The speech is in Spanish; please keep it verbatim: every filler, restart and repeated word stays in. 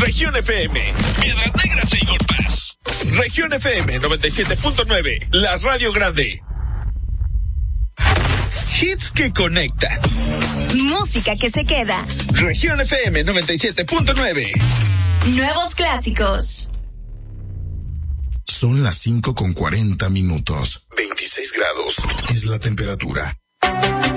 Región F M, Piedras Negras e Eagle Pass. Región F M noventa y siete punto nueve, la radio grande. Hits que conectan. Música que se queda. Región F M noventa y siete punto nueve. Nuevos clásicos. Son las cinco con cuarenta minutos. veintiséis grados es la temperatura.